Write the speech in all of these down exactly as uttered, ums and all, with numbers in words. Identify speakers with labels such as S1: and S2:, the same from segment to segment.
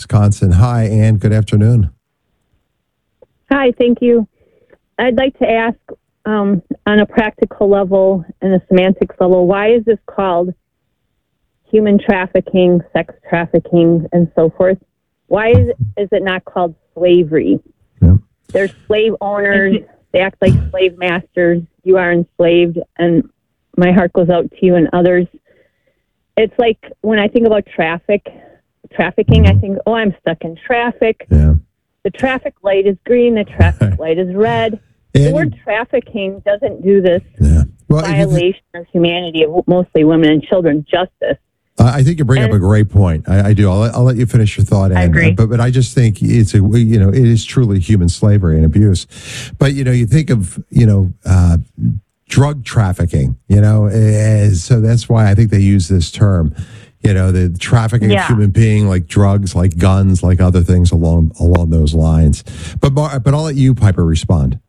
S1: Wisconsin. Hi, Ann. Good afternoon.
S2: Hi, thank you. I'd like to ask, um, on a practical level and a semantics level, why is this called human trafficking, sex trafficking, and so forth? Why is it, is it not called slavery?
S1: Yeah.
S2: They're slave owners. They act like slave masters. You are enslaved, and my heart goes out to you and others. It's like when I think about traffic, trafficking, I think, oh, I'm stuck in traffic.
S1: Yeah.
S2: The traffic light is green. The traffic light is red.
S1: And
S2: the word trafficking doesn't do this
S1: yeah. Well,
S2: violation of humanity of mostly women and children justice.
S1: I think you bring
S2: and,
S1: up a great point. I, I do. I'll, I'll let you finish your thought. Ann.
S2: I agree.
S1: But but I just think it's a you know it is truly human slavery and abuse. But you know you think of you know uh, drug trafficking. You know, as, so that's why I think they use this term. You know, the trafficking
S2: yeah.
S1: of human being, like drugs, like guns, like other things along along those lines. But but I'll let you, Piper, respond.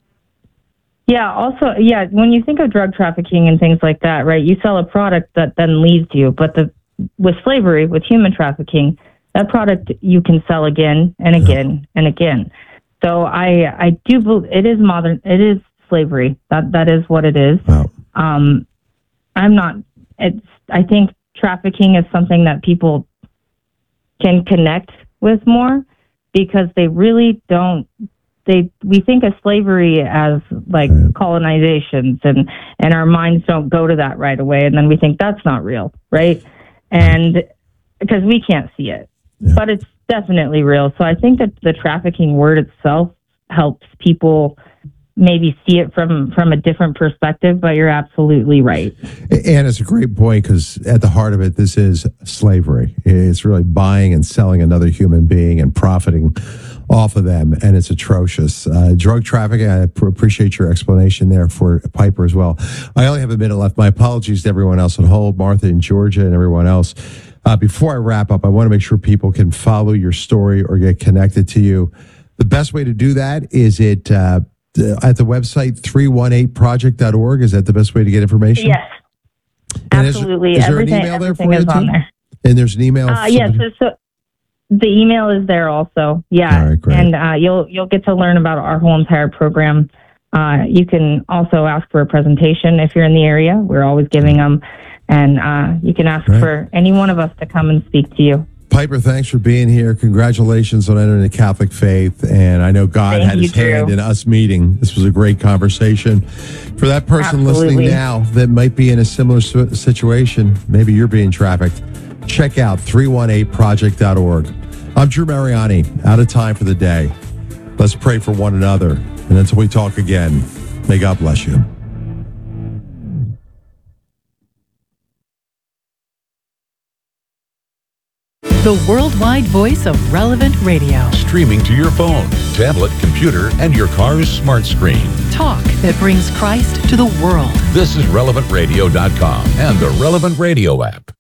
S3: Yeah, also, yeah, when you think of drug trafficking and things like that, right, you sell a product that then leaves you. But the with slavery, with human trafficking, that product you can sell again and again and again. So I I do believe it is modern, it is slavery. That That is what it is.
S1: Wow.
S3: Um, I'm not, it's, I think trafficking is something that people can connect with more because they really don't. They, we think of slavery as like colonizations and, and our minds don't go to that right away. And then we think that's not real, right? And because we can't see it,
S1: yeah.
S3: but it's definitely real. So I think that the trafficking word itself helps people maybe see it from, from a different perspective, but you're absolutely right.
S1: And it's a great point because at the heart of it, this is slavery. It's really buying and selling another human being and profiting off of them, and it's atrocious. Uh, drug trafficking, I pr- appreciate your explanation there for Piper as well. I only have a minute left. My apologies to everyone else on hold, Martha in Georgia and everyone else. Uh, before I wrap up, I want to make sure people can follow your story or get connected to you. The best way to do that is it uh, at the website three one eight project dot org. Is that the best way to get information?
S3: Yes,
S1: and
S3: absolutely.
S1: Is, is there
S3: everything,
S1: an email there for
S3: is
S1: you
S3: on
S1: too?
S3: there.
S1: And there's an email?
S3: Uh, yes, so, so the email is there also. Yeah,
S1: All right, great.
S3: and uh, you'll you'll get to learn about our whole entire program. Uh, you can also ask for a presentation if you're in the area. We're always giving them, and uh, you can ask
S1: Right.
S3: for any one of us to come and speak to you.
S1: Piper, thanks for being here. Congratulations on entering the Catholic faith. And I know God
S3: Thank
S1: had
S3: you,
S1: his hand
S3: Drew.
S1: in us meeting. This was a great conversation. For that person
S3: Absolutely.
S1: listening now that might be in a similar si- situation, maybe you're being trafficked, check out three one eight project dot org. I'm Drew Mariani, out of time for the day. Let's pray for one another. And until we talk again, may God bless you.
S4: The worldwide voice of Relevant Radio.
S5: Streaming to your phone, tablet, computer, and your car's smart screen.
S4: Talk that brings Christ to the world.
S5: This is relevant radio dot com and the Relevant Radio app.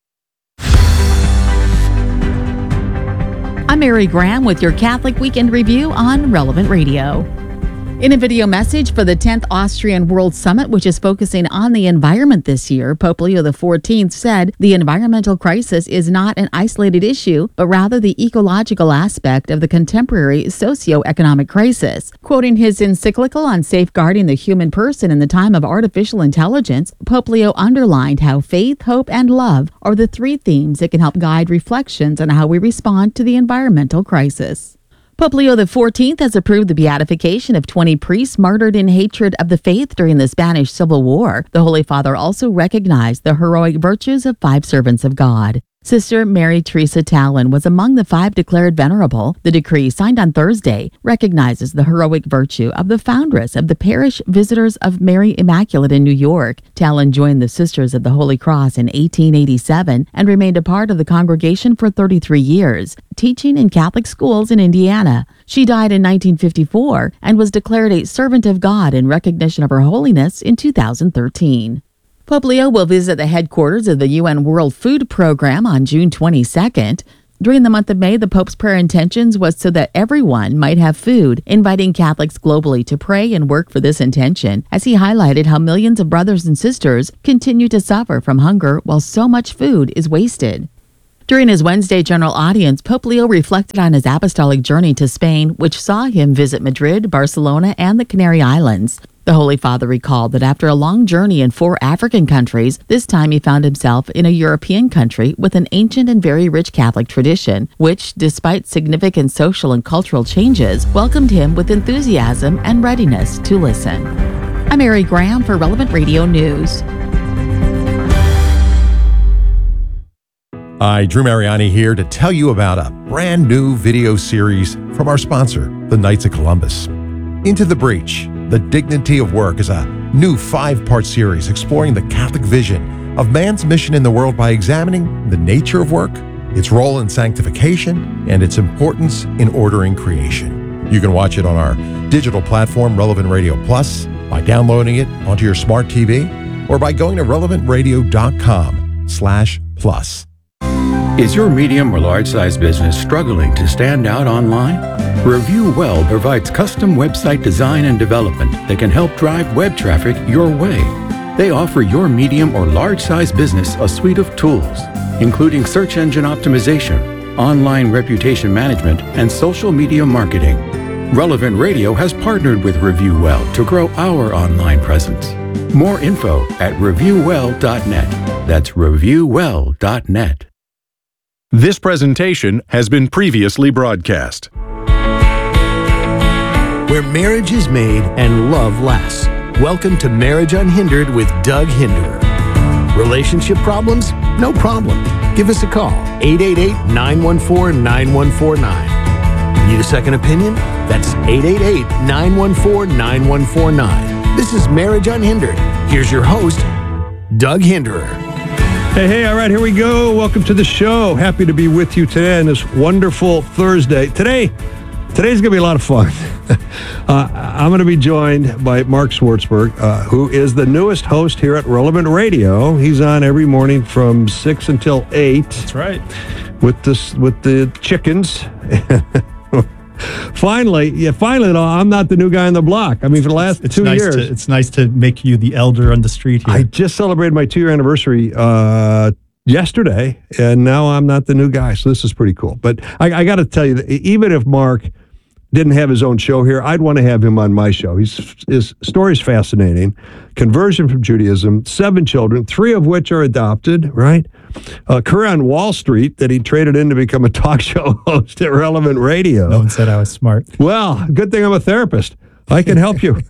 S6: I'm Mary Graham with your Catholic Weekend Review on Relevant Radio. In a video message for the tenth Austrian World Summit, which is focusing on the environment this year, Pope Leo the fourteenth said the environmental crisis is not an isolated issue, but rather the ecological aspect of the contemporary socio-economic crisis. Quoting his encyclical on safeguarding the human person in the time of artificial intelligence, Pope Leo underlined how faith, hope, and love are the three themes that can help guide reflections on how we respond to the environmental crisis. Pope Leo the fourteenth has approved the beatification of twenty priests martyred in hatred of the faith during the Spanish Civil War. The Holy Father also recognized the heroic virtues of five servants of God. Sister Mary Teresa Tallon was among the five declared venerable. The decree, signed on Thursday, recognizes the heroic virtue of the foundress of the Parish Visitors of Mary Immaculate in New York. Tallon joined the Sisters of the Holy Cross in eighteen eighty-seven and remained a part of the congregation for thirty-three years, teaching in Catholic schools in Indiana. She died in nineteen fifty-four and was declared a servant of God in recognition of her holiness in two thousand thirteen. Pope Leo will visit the headquarters of the U N World Food Program on June twenty-second. During the month of May, the Pope's prayer intentions was so that everyone might have food, inviting Catholics globally to pray and work for this intention, as he highlighted how millions of brothers and sisters continue to suffer from hunger while so much food is wasted. During his Wednesday general audience, Pope Leo reflected on his apostolic journey to Spain, which saw him visit Madrid, Barcelona, and the Canary Islands. The Holy Father recalled that after a long journey in four African countries, this time he found himself in a European country with an ancient and very rich Catholic tradition, which, despite significant social and cultural changes, welcomed him with enthusiasm and readiness to listen. I'm Mary Graham for Relevant Radio News.
S7: Hi, Drew Mariani here to tell you about a brand new video series from our sponsor, the Knights of Columbus. Into the Breach, The Dignity of Work is a new five-part series exploring the Catholic vision of man's mission in the world by examining the nature of work, its role in sanctification, and its importance in ordering creation. You can watch it on our digital platform, Relevant Radio Plus, by downloading it onto your smart T V, or by going to relevant radio dot com slash plus.
S8: Is your medium or large size business struggling to stand out online? Review Well provides custom website design and development that can help drive web traffic your way. They offer your medium or large size business a suite of tools, including search engine optimization, online reputation management, and social media marketing. Relevant Radio has partnered with Review Well to grow our online presence. More info at review well dot net. That's review well dot net.
S9: This presentation has been previously broadcast.
S10: Where marriage is made and love lasts. Welcome to Marriage Unhindered with Doug Hinderer. Relationship problems? No problem. Give us a call, eight eight eight, nine one four, nine one four nine. Need a second opinion? That's eight eight eight, nine one four, nine one four nine. This is Marriage Unhindered. Here's your host, Doug Hinderer.
S11: Hey, hey, all right, here we go. Welcome to the show. Happy to be with you today on this wonderful Thursday. Today, today's going to be a lot of fun. uh, I'm going to be joined by Mark Swartzberg, uh, who is the newest host here at Relevant Radio. He's on every morning from six until eight.
S12: That's right.
S11: With this, with the chickens. Finally, yeah, finally, though, I'm not the new guy on the block. I mean, for the last
S12: it's
S11: two
S12: nice
S11: years.
S12: To, it's nice to make you the elder on the street here.
S11: I just celebrated my two-year anniversary uh, yesterday, and now I'm not the new guy, so this is pretty cool. But I, I got to tell you, that even if Mark didn't have his own show here, I'd want to have him on my show. He's, his story's fascinating. Conversion from Judaism, seven children, three of which are adopted, right? A career on Wall Street that he traded in to become a talk show host at Relevant Radio.
S12: No one said I was smart.
S11: Well, good thing I'm a therapist. I can help you.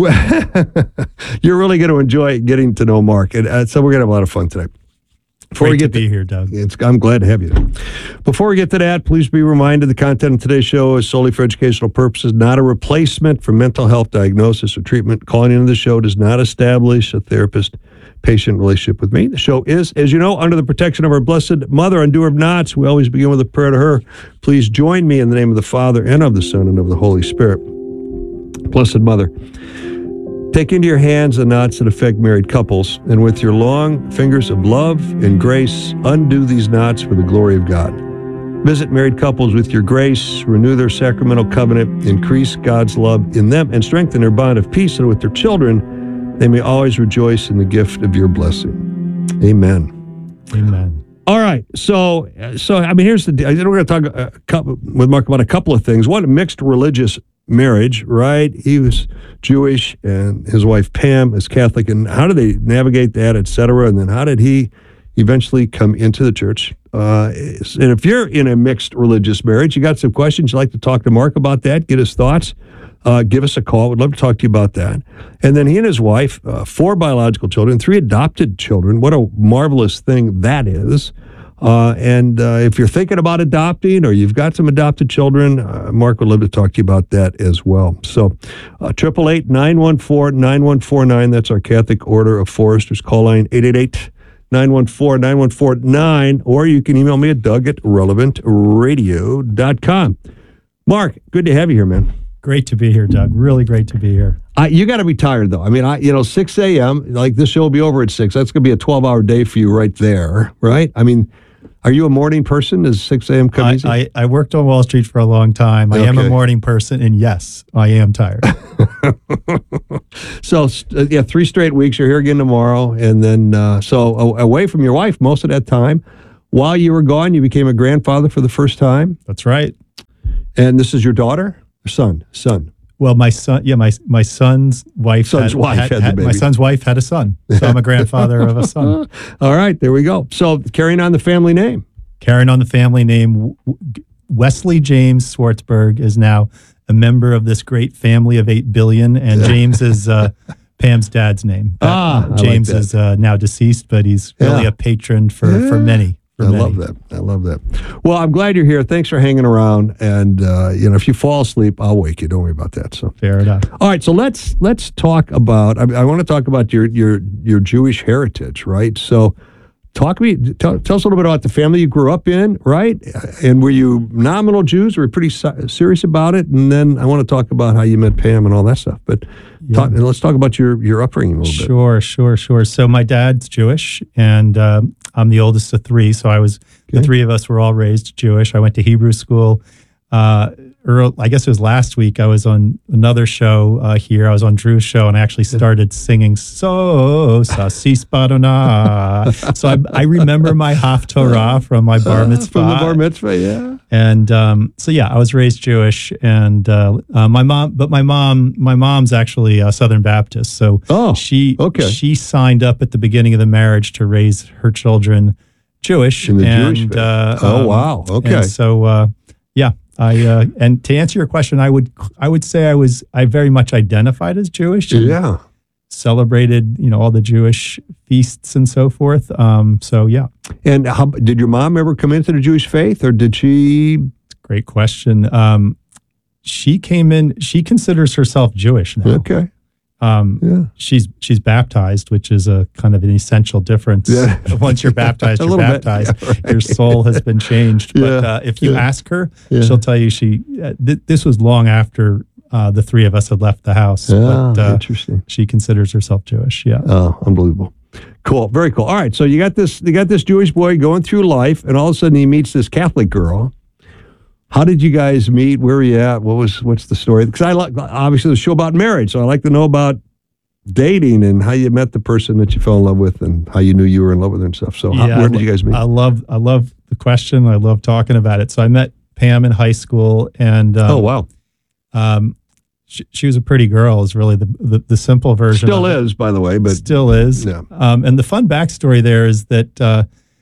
S11: You're really going to enjoy getting to know Mark. And uh, so we're going to have a lot of fun today. Before
S12: Great
S11: we get
S12: to be
S11: to,
S12: here, Doug.
S11: It's, I'm glad to have you. Before we get to that, please be reminded the content of today's show is solely for educational purposes, not a replacement for mental health diagnosis or treatment. Calling into the show does not establish a therapist-patient relationship with me. The show is, as you know, under the protection of our Blessed Mother, undoer of knots. We always begin with a prayer to her. Please join me in the name of the Father, and of the Son, and of the Holy Spirit. Blessed Mother, take into your hands the knots that affect married couples, and with your long fingers of love and grace, undo these knots for the glory of God. Visit married couples with your grace, renew their sacramental covenant, increase God's love in them, and strengthen their bond of peace, so with their children, they may always rejoice in the gift of your blessing. Amen.
S12: Amen.
S11: All right, so so I mean, here's the deal. We're going to talk a couple, with Mark about a couple of things. One, mixed religious marriage, right? He was Jewish and his wife Pam is Catholic, and how did they navigate that, et cetera? And then how did he eventually come into the church? Uh, and if you're in a mixed religious marriage, you got some questions, you'd like to talk to Mark about that, get his thoughts, uh, give us a call. We'd love to talk to you about that. And then he and his wife, uh, four biological children, three adopted children. What a marvelous thing that is. Uh, and uh, if you're thinking about adopting or you've got some adopted children, uh, Mark would love to talk to you about that as well. So, triple eight, nine one four, nine one four nine, that's our Catholic Order of Foresters. Call line eight eight eight, nine one four, nine one four nine, or you can email me at Doug at relevant radio dot com. Mark, good to have you here, man.
S12: Great to be here, Doug. Really great to be here.
S11: I, you got to be tired, though. I mean, I, you know, six a.m., like this show will be over at six. That's going to be a twelve-hour day for you right there, right? I mean, are you a morning person? Does six a.m. come
S12: I,
S11: easy?
S12: I, I worked on Wall Street for a long time. I
S11: Okay.
S12: am a morning person, and yes, I am tired.
S11: So, uh, yeah, three straight weeks. You're here again tomorrow. And then, uh, so a- away from your wife most of that time. while you were gone, you became a grandfather for the first time.
S12: That's right.
S11: And this is your daughter or son? Son.
S12: Well, my son, yeah, my my son's wife,
S11: Son's
S12: had,
S11: wife
S12: had,
S11: had the
S12: had-
S11: baby.
S12: my son's wife had a son, so I'm a grandfather of a son.
S11: All right, there we go. So carrying on the family name.
S12: Carrying on the family name, W- W- Wesley James Swartzberg is now a member of this great family of eight billion, and James is uh, Pam's dad's name. But,
S11: Ah, I like
S12: James
S11: that.
S12: is uh, now deceased, but he's really
S11: Yeah.
S12: a patron for for
S11: Yeah.
S12: many. For
S11: I
S12: many.
S11: love that. I love that. Well, I'm glad you're here. Thanks for hanging around. And uh, you know, if you fall asleep, I'll wake you. Don't worry about that. So
S12: Fair enough.
S11: all right. So let's let's talk about. I, I want to talk about your your your Jewish heritage, right? So talk to me. Tell, tell us a little bit about the family you grew up in, right? And were you nominal Jews? Were you pretty se- serious about it? And then I want to talk about how you met Pam and all that stuff. But talk, let's talk about your your upbringing a little bit.
S12: Sure, sure, sure. So my dad's Jewish, and um, I'm the oldest of three. So I was the three of us were all raised Jewish. I went to Hebrew school. Uh, earl I guess it was last week. I was on another show uh, here. I was on Drew's show, and I actually started singing "So Sasis Badona." So I, I remember my Haftorah from my bar mitzvah.
S11: From the bar mitzvah, yeah.
S12: And um, so, yeah, I was raised Jewish, and uh, uh, my mom, but my mom, my mom's actually a Southern Baptist. So
S11: oh,
S12: she,
S11: okay.
S12: she signed up at the beginning of the marriage to raise her children Jewish.
S11: In the
S12: and,
S11: Jewish faith.
S12: uh,
S11: Oh,
S12: um,
S11: wow. Okay.
S12: and so, uh, yeah, I uh, and to answer your question, I would, I would say I was, I very much identified as Jewish. and
S11: Yeah.
S12: Celebrated, you know, all the Jewish feasts and so forth. Um, so yeah.
S11: And how, did your mom ever come into the Jewish faith, or did she?
S12: Great question. Um, she came in. She considers herself Jewish now.
S11: Okay.
S12: Um,
S11: Yeah.
S12: She's she's baptized, which is a kind of an essential difference.
S11: Yeah.
S12: Once you're baptized,
S11: A
S12: you're
S11: little bit.
S12: baptized.
S11: Yeah, right.
S12: Your soul has been changed. But
S11: Yeah.
S12: uh, if you
S11: Yeah.
S12: ask her,
S11: Yeah.
S12: she'll tell you she. Uh, th- this was long after uh, the three of us had left the house.
S11: Ah,
S12: but uh,
S11: interesting.
S12: she considers herself Jewish. Yeah.
S11: Oh, unbelievable. Cool. Very cool. All right. So you got this, you got this Jewish boy going through life, and all of a sudden he meets this Catholic girl. How did you guys meet? Where were you at? What was, what's the story? Because I like, obviously the show about marriage. So I like to know about dating and how you met the person that you fell in love with and how you knew you were in love with her and stuff. So how,
S12: Yeah,
S11: where
S12: I
S11: did you
S12: lo-
S11: guys meet?
S12: I love I love the question. I love talking about it. So I met Pam in high school, and um,
S11: oh, wow.
S12: um, she, she was a pretty girl. Is really the, the the simple version.
S11: Still
S12: of it.
S11: is, by the way, but
S12: Still is.
S11: Yeah.
S12: Um, and the fun backstory there is that uh,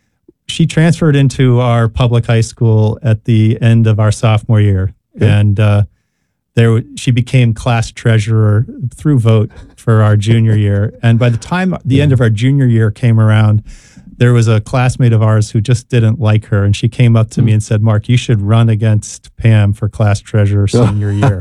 S12: she transferred into our public high school at the end of our sophomore year,
S11: Okay.
S12: and uh, there w- she became class treasurer through vote for our junior year. And by the time the end of our junior year came around, there was a classmate of ours who just didn't like her, and she came up to me and said, "Mark, you should run against Pam for class treasurer senior year."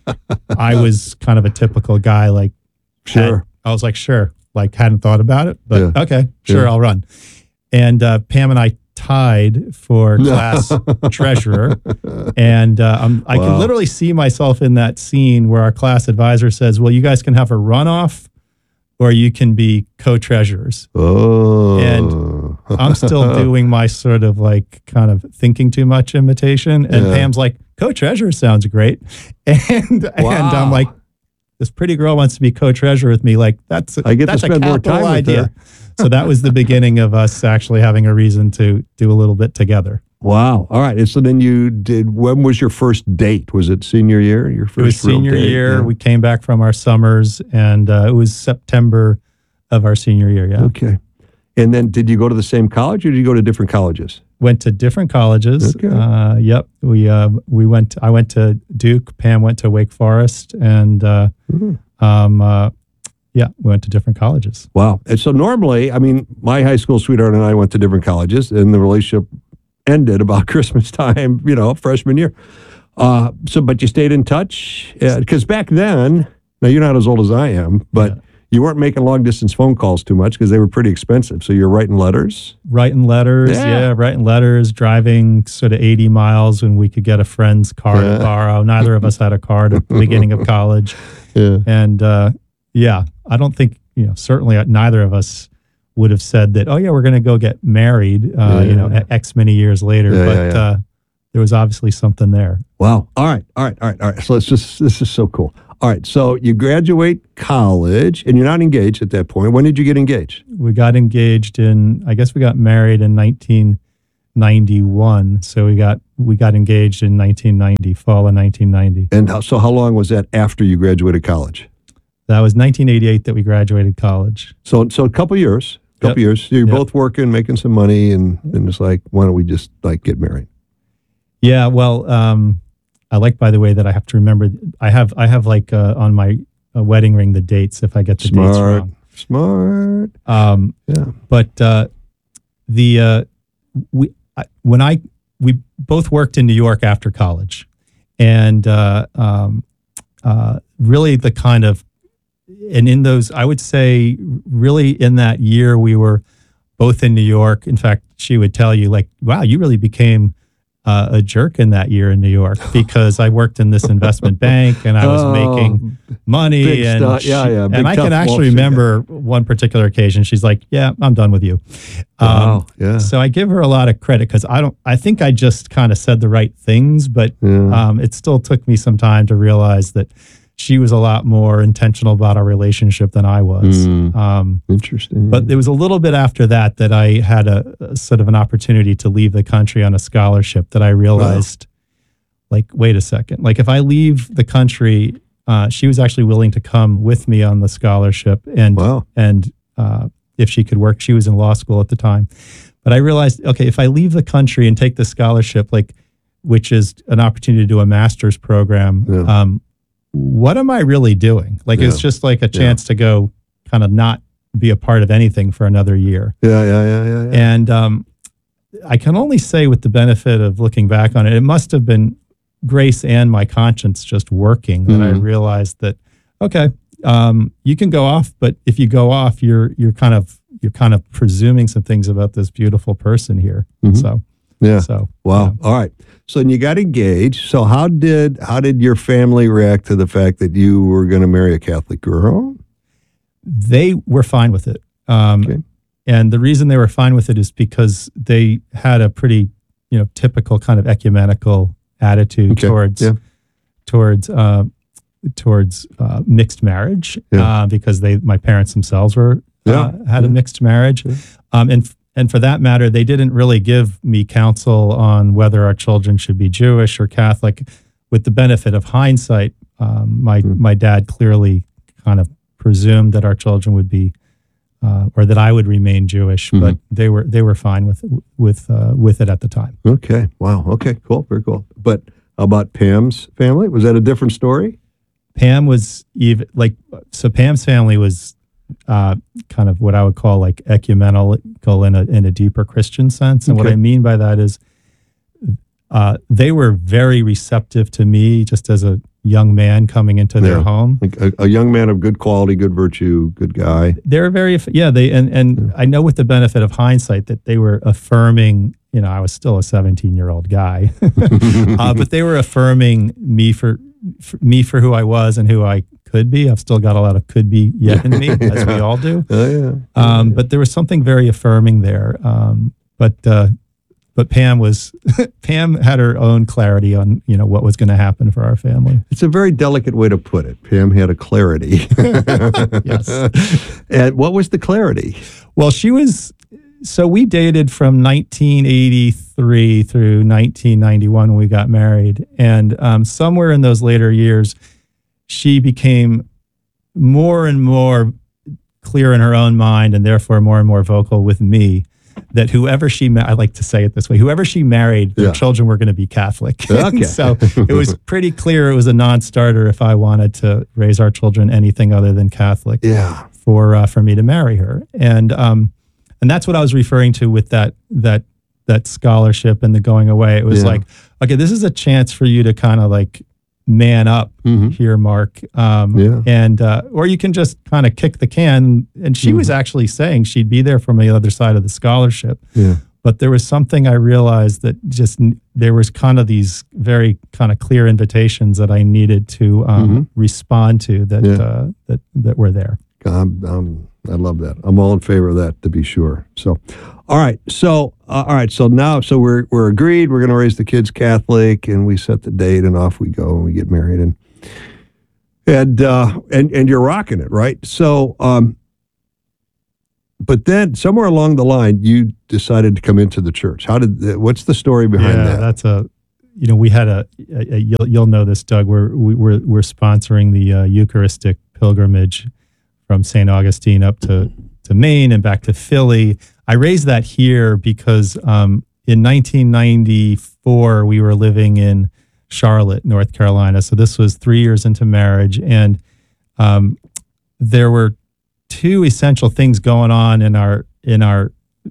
S12: I was kind of a typical guy, like,
S11: Sure.
S12: had- I was like, sure, like hadn't thought about it, but
S11: Yeah.
S12: okay, sure,
S11: Yeah.
S12: I'll run. And uh, Pam and I tied for class treasurer, and uh, I'm, I
S11: Wow.
S12: can literally see myself in that scene where our class advisor says, "Well, you guys can have a runoff, or you can be co-treasurers."
S11: Oh.
S12: And I'm still doing my sort of like kind of thinking too much imitation. And
S11: Yeah.
S12: Pam's like, co-treasurer sounds great. And and
S11: Wow.
S12: I'm like, this pretty girl wants to be co-treasurer with me. Like, that's a,
S11: I get to
S12: that's a
S11: spend more
S12: capital
S11: time with
S12: idea.
S11: her.
S12: So that was the beginning of us actually having a reason to do a little bit together.
S11: Wow. All right. And so then you did, when was your first date? Was it senior year? Your first
S12: It was
S11: real
S12: senior
S11: date?
S12: year.
S11: Yeah.
S12: We came back from our summers, and uh, it was September of our senior year. Yeah.
S11: Okay. And then did you go to the same college or did you go to different colleges?
S12: Went to different colleges.
S11: Okay.
S12: Uh, yep. We uh, we went. I went to Duke. Pam went to Wake Forest, and uh,
S11: Mhm.
S12: um, uh, yeah, we went to different colleges.
S11: Wow. And so normally, I mean, my high school sweetheart and I went to different colleges, and the relationship ended about Christmas time, you know, freshman year. Uh, so, but you stayed in touch? Because back then, now you're not as old as I am, but
S12: Yeah.
S11: you weren't making long distance phone calls too much because they were pretty expensive. So you're writing letters?
S12: Writing letters,
S11: Yeah.
S12: yeah. writing letters, driving sort of eighty miles when we could get a friend's car
S11: Yeah.
S12: to borrow. Neither of us had a car at the beginning of college.
S11: Yeah.
S12: And uh, yeah, I don't think, you know, certainly neither of us would have said that, oh, yeah, we're going to go get married, uh,
S11: Yeah,
S12: you know,
S11: yeah.
S12: X many years later.
S11: Yeah,
S12: but
S11: yeah, yeah.
S12: Uh, there was obviously something there.
S11: Wow. All right. All right. All right. All right. So let's just, this is so cool. All right. So you graduate college and you're not engaged at that point. When did you get engaged?
S12: We got engaged in, I guess we got married in nineteen ninety-one. So we got we got engaged in nineteen ninety, fall of nineteen ninety.
S11: And how, so how long was that after you graduated college?
S12: That was nineteen eighty-eight that we graduated college.
S11: So so a couple years, couple
S12: Yep.
S11: years. So you're
S12: Yep.
S11: both working, making some money, and, and it's like, why don't we just like get married?
S12: Yeah, well, um, I like, by the way, that I have to remember. I have I have like uh, on my uh, wedding ring the dates if I get the dates
S11: Smart,
S12: wrong.
S11: smart.
S12: Um,
S11: Yeah.
S12: But uh, the uh, we I, when I we both worked in New York after college, and uh, um, uh, really the kind of and in those, I would say, really in that year we were both in New York. In fact, she would tell you like, "Wow, you really became uh, a jerk in that year in New York," because I worked in this investment bank and I was
S11: Oh,
S12: making money
S11: big
S12: and
S11: stuff. Yeah,
S12: she-
S11: yeah, big
S12: and I
S11: tough
S12: can
S11: Wall
S12: actually
S11: Street guy.
S12: remember one particular occasion. She's like, "Yeah, I'm done with you."
S11: Wow, yeah.
S12: So I give her a lot of credit because I don't. I think I just kind of said the right things, but
S11: Yeah.
S12: um, it still took me some time to realize that she was a lot more intentional about our relationship than I was.
S11: Mm.
S12: Um,
S11: Interesting.
S12: but it was a little bit after that that I had a, a sort of an opportunity to leave the country on a scholarship that I realized, like, wait a second. Like, if I leave the country, uh, she was actually willing to come with me on the scholarship. And,
S11: Wow.
S12: and uh, if she could work, she was in law school at the time. But I realized, okay, if I leave the country and take the scholarship, like, which is an opportunity to do a master's program,
S11: Yeah.
S12: um, what am I really doing? Like,
S11: Yeah.
S12: it's just like a chance to go kind of not be a part of anything for another year.
S11: yeah, yeah, yeah, yeah, yeah.
S12: And um, I can only say, with the benefit of looking back on it, it must have been grace and my conscience just working that I
S11: Mhm.
S12: realized that, okay, um, you can go off, but if you go off, you're you're kind of you're kind of presuming some things about this beautiful person here.
S11: Mhm.
S12: So
S11: yeah.
S12: so
S11: Wow. All right. So you got engaged. So how did how did your family react to the fact that you were going to marry a Catholic girl?
S12: they were fine with it. Um,
S11: Okay.
S12: And the reason they were fine with it is because they had a pretty, you know, typical kind of ecumenical attitude
S11: Okay.
S12: towards
S11: Yeah.
S12: towards uh, towards uh, mixed marriage,
S11: Yeah.
S12: uh, because they my parents themselves were uh,
S11: Yeah.
S12: had a
S11: Yeah.
S12: mixed marriage,
S11: Yeah.
S12: um, and and for that matter, they didn't really give me counsel on whether our children should be Jewish or Catholic. With the benefit of hindsight, um, my
S11: Hmm.
S12: my dad clearly kind of presumed that our children would be, uh, or that I would remain Jewish,
S11: Mhm.
S12: but they were they were fine with with uh, with it at the time.
S11: Okay. Wow. Okay. Cool. Very cool. But how about Pam's family? Was that a different story?
S12: Pam was even like so. Pam's family was uh, kind of what I would call like ecumenical in a in a deeper Christian sense, and what
S11: Okay.
S12: I mean by that is uh, they were very receptive to me just as a young man coming into their
S11: Yeah.
S12: home.
S11: Like a, a young man of good quality, good virtue, good guy.
S12: They were very yeah they and and I know with the benefit of hindsight that they were affirming. You know, I was still a seventeen year old guy, uh, but they were affirming me for, for me for who I was and who I could be. I've still got a lot of could be yet in me, as we all do.
S11: Oh yeah.
S12: Um, but there was something very affirming there. Um, but uh, but Pam was Pam had her own clarity on, you know, what was going to happen for our family.
S11: It's a very delicate way to put it. Pam had a clarity.
S12: Yes.
S11: And what was the clarity?
S12: Well, she was. So we dated from nineteen eighty-three through nineteen ninety-one when we got married, and um, somewhere in those later years, she became more and more clear in her own mind, and therefore more and more vocal with me, that whoever she ma- I like to say it this way, whoever she married, their
S11: Yeah.
S12: children were going to be Catholic.
S11: Okay.
S12: So it was pretty clear it was a non-starter if I wanted to raise our children anything other than Catholic.
S11: Yeah.
S12: For uh, for me to marry her, and um, and that's what I was referring to with that that that scholarship and the going away. It was
S11: Yeah.
S12: like, okay, this is a chance for you to kind of like man up
S11: Mhm.
S12: here, Mark. Um,
S11: Yeah.
S12: And uh, or you can just kind of kick the can. And she was actually saying she'd be there from the other side of the scholarship.
S11: Yeah.
S12: But there was something I realized that just n- there was kind of these very kind of clear invitations that I needed to um,
S11: Mhm.
S12: respond to that
S11: Yeah.
S12: uh, that that were there.
S11: I'm, I'm, I love that. I'm all in favor of that, to be sure. So, all right. So, uh, all right. So now, so we're we're agreed. We're going to raise the kids Catholic, and we set the date, and off we go, and we get married, and and uh, and and you're rocking it, right? So, um, but then somewhere along the line, you decided to come into the church. How did? The, what's the story behind
S12: yeah,
S11: that?
S12: That's a, you know, we had a, a, a you'll, you'll know this, Doug. We're we, we're we're sponsoring the uh, Eucharistic pilgrimage from Saint Augustine up to to Maine and back to Philly. I raised that here because um, in nineteen ninety-four we were living in Charlotte, North Carolina. So this was three years into marriage, and um, there were two essential things going on in our in our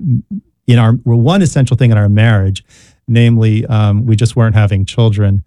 S12: in our well, one essential thing in our marriage, namely, um, we just weren't having children.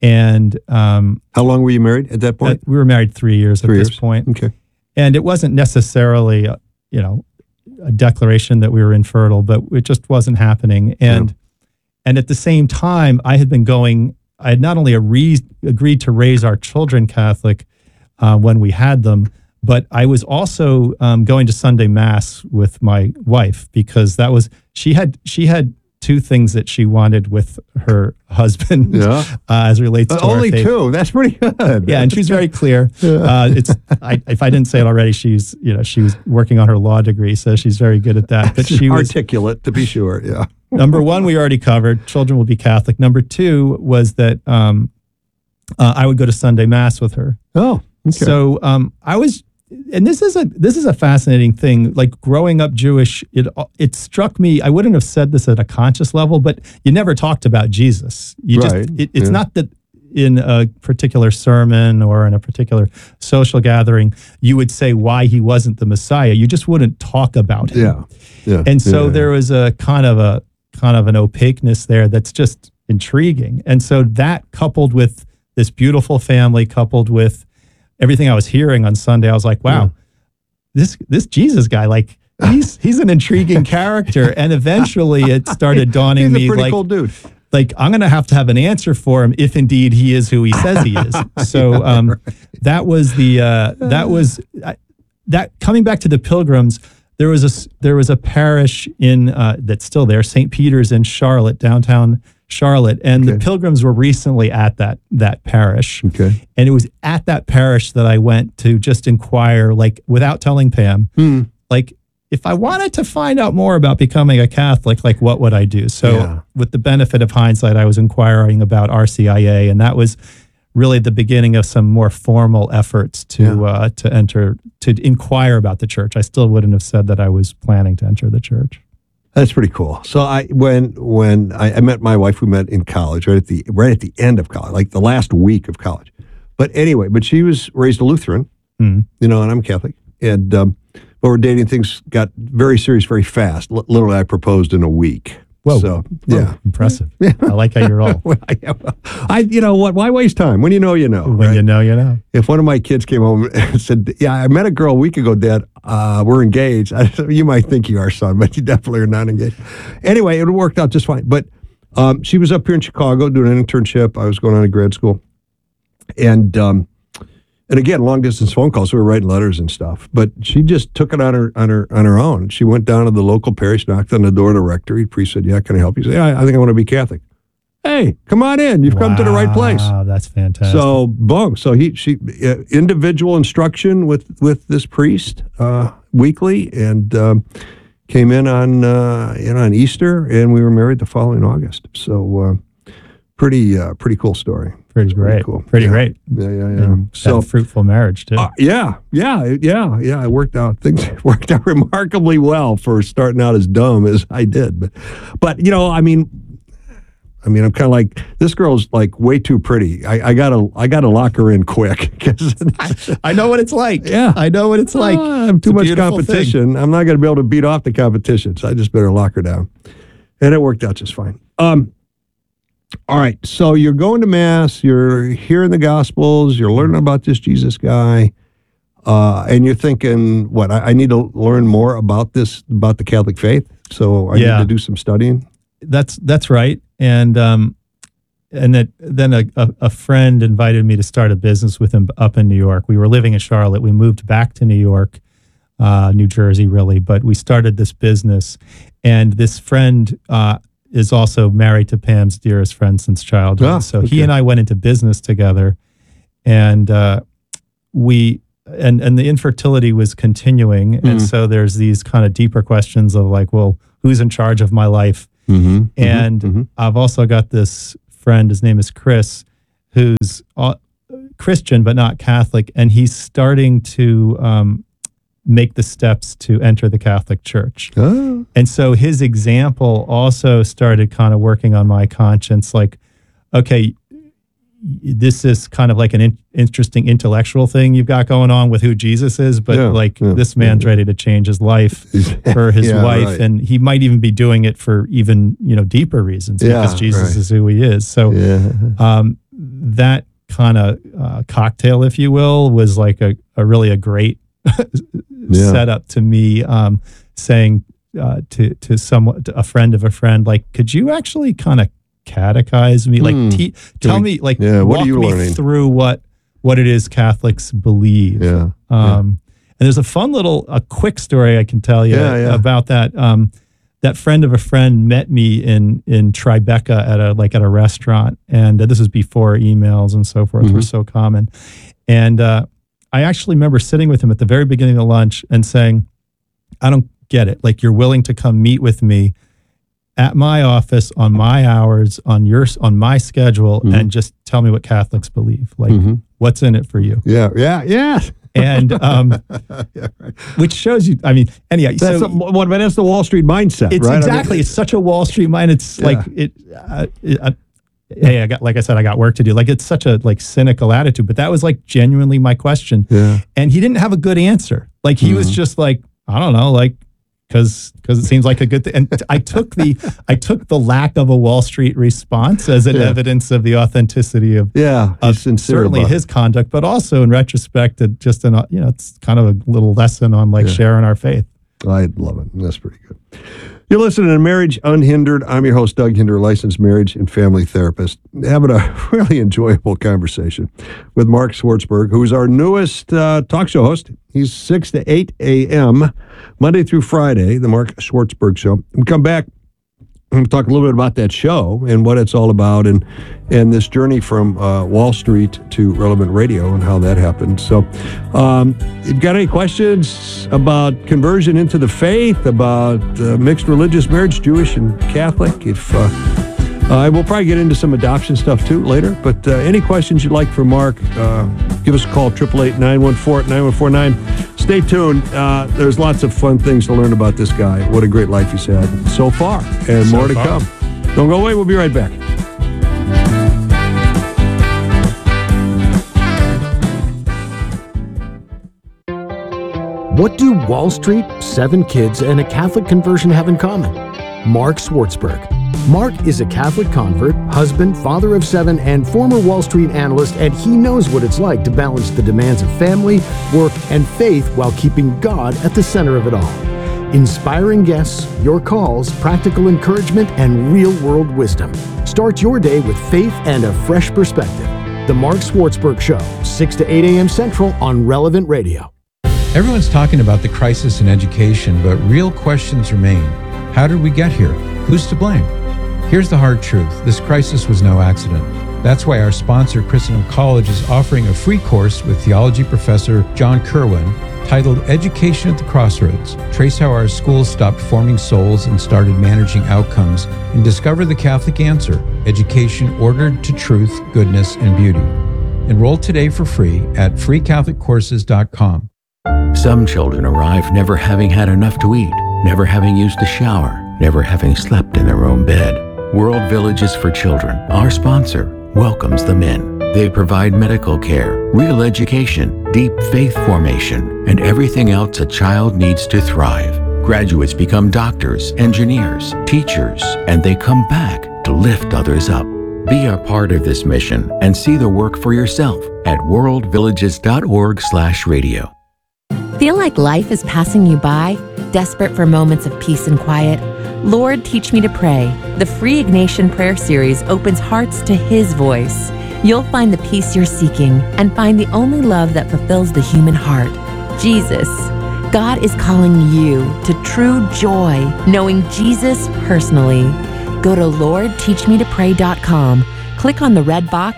S12: And um,
S11: how long were you married at that point?
S12: At, we were married three years
S11: three
S12: at this
S11: years.
S12: point.
S11: Okay,
S12: and it wasn't necessarily, uh, you know, a declaration that we were infertile, but it just wasn't happening. And yeah. and at the same time, I had been going. I had not only a re- agreed to raise our children Catholic uh, when we had them, but I was also um, going to Sunday Mass with my wife because that was she had she had two things that she wanted with her husband
S11: yeah.
S12: uh, as it relates
S11: uh,
S12: to
S11: only
S12: our faith.
S11: two. That's pretty good.
S12: Yeah, and she's very clear. Uh, it's I, if I didn't say it already, she's you know she was working on her law degree, so she's very good at that. But she was
S11: articulate, to be sure. Yeah.
S12: Number one, we already covered. Children will be Catholic. Number two was that um, uh, I would go to Sunday Mass with her.
S11: Oh, okay.
S12: So um, I was, and this is a this is a fascinating thing. Like growing up Jewish, it it struck me. I wouldn't have said this at a conscious level, but you never talked about Jesus. You
S11: right.
S12: just it, it's
S11: yeah.
S12: not that in a particular sermon or in a particular social gathering you would say why he wasn't the Messiah. You just wouldn't talk about him.
S11: Yeah, yeah.
S12: And so
S11: yeah.
S12: there was a kind of a kind of an opaqueness there that's just intriguing. And so that coupled with this beautiful family, coupled with everything I was hearing on Sunday, I was like, wow, yeah. this this Jesus guy, like he's he's an intriguing character. And eventually it started dawning
S11: he's a
S12: me
S11: pretty
S12: like,
S11: cool dude.
S12: like I'm going to have to have an answer for him if indeed he is who he says he is. So um, right. that was the uh, that was uh, that coming back to the Pilgrims. There was a there was a parish in uh, that's still there, Saint Peter's in Charlotte, downtown Charlotte, and okay. the Pilgrims were recently at that that parish.
S11: Okay,
S12: and it was at that parish that I went to just inquire, like without telling Pam,
S11: hmm.
S12: like if I wanted to find out more about becoming a Catholic, like what would I do? So,
S11: yeah.
S12: with the benefit of hindsight, I was inquiring about R C I A, and that was really the beginning of some more formal efforts to
S11: yeah.
S12: uh, to enter to inquire about the church. I still wouldn't have said that I was planning to enter the church.
S11: That's pretty cool. So I when when I, I met my wife, we met in college, right at the right at the end of college, like the last week of college. But anyway, but she was raised a Lutheran,
S12: mm.
S11: you know, and I'm Catholic, and um, but we're dating. Things got very serious very fast. L- literally, I proposed in a week.
S12: Whoa.
S11: So,
S12: Whoa.
S11: yeah.
S12: Impressive.
S11: Yeah.
S12: I like how you roll.
S11: well, yeah, well, I, you know what? Why waste time? When you know, you know.
S12: When
S11: right?
S12: you know, you know.
S11: If one of my kids came home and said, yeah, I met a girl a week ago, Dad, uh, we're engaged. I said, you might think you are, son, but you definitely are not engaged. Anyway, it worked out just fine. But um, she was up here in Chicago doing an internship. I was going on to grad school. And, um, and again, long distance phone calls. So we were writing letters and stuff. But she just took it on her on her on her own. She went down to the local parish, knocked on the door of the rectory. The priest said, "Yeah, can I help you?" She said, "Yeah, I think I want to be Catholic." Hey, come on in. You've
S12: wow,
S11: come to the right place.
S12: Wow, that's fantastic.
S11: So, boom. So he she uh, individual instruction with with this priest uh, weekly, and um, came in on uh, in on Easter, and we were married the following August. So, uh, pretty uh, pretty cool story.
S12: Pretty great.
S11: Pretty cool.
S12: Pretty
S11: yeah.
S12: great.
S11: Yeah, yeah, yeah.
S12: And
S11: so
S12: fruitful marriage too.
S11: Uh, yeah, yeah, yeah, yeah. It worked out. Things worked out remarkably well for starting out as dumb as I did. But, but you know, I mean, I mean, I'm kind of like this girl's like way too pretty. I, I gotta, I gotta lock her in quick because
S12: I, I know what it's like.
S11: Yeah,
S12: I know what it's like.
S11: Uh, I have too much competition.
S12: Thing.
S11: I'm not gonna be able to beat off the competition, so I just better lock her down. And it worked out just fine. Um. All right, so you're going to Mass, you're hearing the Gospels, you're learning about this Jesus guy, uh, and you're thinking, what, I, I need to learn more about this, about the Catholic faith, so I
S12: yeah.
S11: need to do some studying?
S12: That's that's right. And um, and that, then a, a, a friend invited me to start a business with him up in New York. We were living in Charlotte. We moved back to New York, uh, New Jersey, really, but we started this business. And this friend uh, is also married to Pam's dearest friend since childhood.
S11: Ah,
S12: so
S11: okay.
S12: he and I went into business together, and uh, we and and the infertility was continuing, and
S11: Mm.
S12: so there's these kind of deeper questions of like, well, who's in charge of my life?
S11: Mm-hmm.
S12: And
S11: mm-hmm.
S12: I've also got this friend, his name is Chris, who's uh, Christian but not Catholic, and he's starting to um, make the steps to enter the Catholic Church.
S11: Oh.
S12: And so his example also started kind of working on my conscience, like, okay, this is kind of like an in- interesting intellectual thing you've got going on with who Jesus is, but
S11: Yeah,
S12: like
S11: yeah,
S12: this man's
S11: yeah.
S12: ready to change his life for his
S11: Yeah,
S12: wife,
S11: right.
S12: and he might even be doing it for even, you know, deeper reasons
S11: Yeah,
S12: because Jesus
S11: right.
S12: is who he is. So
S11: Yeah.
S12: um, that kind of uh, cocktail, if you will, was like a, a really a great
S11: Yeah.
S12: setup to me, um, saying uh, to to someone, to a friend of a friend, like, could you actually kind of catechize me, like,
S11: Hmm.
S12: te- tell
S11: we-
S12: me, like,
S11: yeah, what are
S12: walk
S11: you
S12: me
S11: learning?
S12: through what what it is Catholics believe.
S11: Yeah.
S12: Um, and there's a fun little, a quick story I can tell you
S11: Yeah, yeah.
S12: about that. Um, that friend of a friend met me in in Tribeca at a like at a restaurant, and uh, this was before emails and so forth
S11: Mhm.
S12: were so common. And uh, I actually remember sitting with him at the very beginning of lunch and saying, "I don't get it. Like, you're willing to come meet with me at my office on my hours on your on my schedule
S11: Mhm.
S12: and just tell me what Catholics believe. Like,
S11: Mhm.
S12: what's in it for you?"
S11: Yeah, yeah, yeah.
S12: And um,
S11: Yeah, right.
S12: which shows you, I mean, anyhow,
S11: That's
S12: so
S11: the, what, but that's the Wall Street mindset,
S12: it's
S11: right? I mean,
S12: exactly, it's such a Wall Street mind. It's
S11: Yeah.
S12: like it, uh, it uh, hey, I got, like I said, I got work to do. Like, it's such a like cynical attitude, but that was like genuinely my question.
S11: Yeah.
S12: And he didn't have a good answer. Like, he was
S11: Mhm.
S12: just like, I don't know, like, because because it seems like a good thing. And I took the I took the lack of a Wall Street response as an
S11: Yeah.
S12: evidence of the authenticity of
S11: Yeah,
S12: of
S11: he's sincere
S12: certainly
S11: about
S12: his conduct, but also in retrospect, it just an you know it's kind of a little lesson on like
S11: Yeah.
S12: sharing our faith.
S11: it. I love it. That's pretty good. You're listening to Marriage Unhindered. I'm your host, Doug Hinder, licensed marriage and family therapist, having a really enjoyable conversation with Mark Schwartzberg, who's our newest uh, talk show host. He's six to eight a.m., Monday through Friday, the Mark Schwartzberg Show. We come back and talk a little bit about that show and what it's all about, and and this journey from uh, Wall Street to Relevant Radio and how that happened. So, um, if you've got any questions about conversion into the faith, about uh, mixed religious marriage, Jewish and Catholic, if uh, uh, we'll probably get into some adoption stuff too later. But uh, any questions you'd like for Mark, uh, give us a call, eight eight eight, nine one four, nine one four nine. Stay tuned. Uh, there's lots of fun things to learn about this guy. What a great life he's had so far, and
S12: So
S11: more to
S12: far.
S11: come. Don't go away. We'll be right back.
S10: What do Wall Street, seven kids, and a Catholic conversion have in common? Mark Schwartzberg. Mark is a Catholic convert, husband, father of seven, and former Wall Street analyst, and he knows what it's like to balance the demands of family, work, and faith while keeping God at the center of it all. Inspiring guests, your calls, practical encouragement, and real-world wisdom. Start your day with faith and a fresh perspective. The Mark Schwartzberg Show, six to eight a.m. Central on Relevant Radio.
S13: Everyone's talking about the crisis in education, but real questions remain. How did we get here? Who's to blame? Here's the hard truth. This crisis was no accident. That's why our sponsor, Christendom College, is offering a free course with theology professor John Kerwin titled Education at the Crossroads. Trace how our schools stopped forming souls and started managing outcomes, and discover the Catholic answer, education ordered to truth, goodness, and beauty. Enroll today for free at free catholic courses dot com.
S8: Some children arrive never having had enough to eat, never having used a shower, never having slept in their own bed. World Villages for Children, our sponsor, welcomes them in. They provide medical care, real education, deep faith formation, and everything else a child needs to thrive. Graduates become doctors, engineers, teachers, and they come back to lift others up. Be a part of this mission and see the work for yourself at world villages dot org slash radio.
S14: Feel like life is passing you by? Desperate for moments of peace and quiet? Lord, Teach Me to Pray. The free Ignatian Prayer Series opens hearts to His voice. You'll find the peace you're seeking and find the only love that fulfills the human heart, Jesus. God is calling you to true joy, knowing Jesus personally. Go to lord teach me to pray dot com, click on the red box, and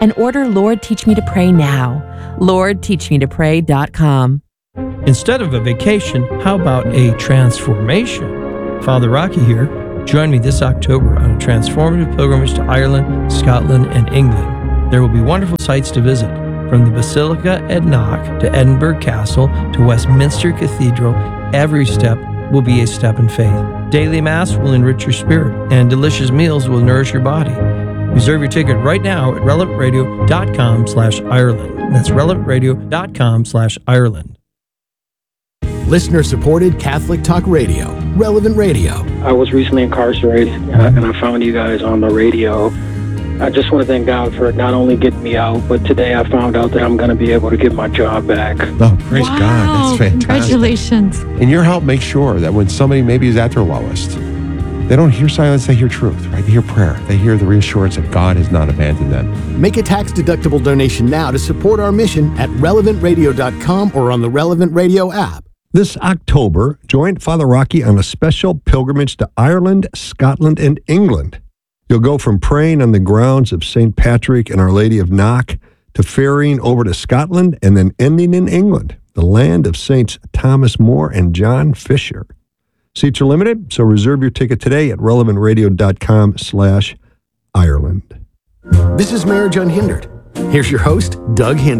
S14: and order Lord Teach Me to Pray now. Lord Teach Me to Pray dot com.
S15: Instead of a vacation, how about a transformation? Father Rocky here. Join me this October on a transformative pilgrimage to Ireland, Scotland, and England. There will be wonderful sights to visit, from the Basilica at Knock to Edinburgh Castle to Westminster Cathedral. Every step will be a step in faith. Daily Mass will enrich your spirit, and delicious meals will nourish your body. Reserve your ticket right now at relevant radio dot com slash Ireland. That's relevant radio dot com slash Ireland.
S10: Listener-supported Catholic Talk Radio, Relevant Radio.
S16: I was recently incarcerated, uh, and I found you guys on the radio. I just want to thank God for not only getting me out, but today I found out that I'm going to be able to get my job back.
S1: Oh, praise
S17: wow.
S1: God. That's fantastic.
S17: Congratulations.
S1: And your help makes sure that when somebody maybe is at their lowest, they don't hear silence, they hear truth, right? They hear prayer. They hear the reassurance that God has not abandoned them.
S10: Make a tax-deductible donation now to support our mission at relevant radio dot com or on the Relevant Radio app.
S11: This October, join Father Rocky on a special pilgrimage to Ireland, Scotland, and England. You'll go from praying on the grounds of Saint Patrick and Our Lady of Knock to ferrying over to Scotland and then ending in England, the land of Saints Thomas More and John Fisher. Seats are limited, so reserve your ticket today at relevant radio dot com slash Ireland.
S10: This is Marriage Unhindered. Here's your host, Doug Hindered.